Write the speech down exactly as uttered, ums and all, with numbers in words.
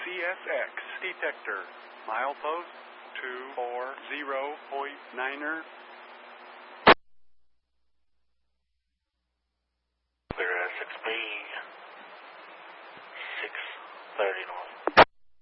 C S X detector. Milepost two four zero point niner. Clear six B, six thirty